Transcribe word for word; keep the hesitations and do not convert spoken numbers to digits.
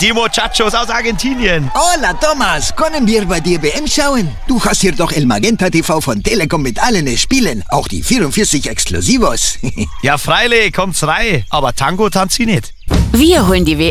Die Muchachos aus Argentinien. Hola, Thomas. Können wir bei dir W M schauen? Du hast hier doch El Magenta T V von Telekom mit allen Spielen. Auch die vierundvierzig Exklusivos. Ja, freilich, kommt's rein. Aber Tango tanzt sie nicht. Wir holen die W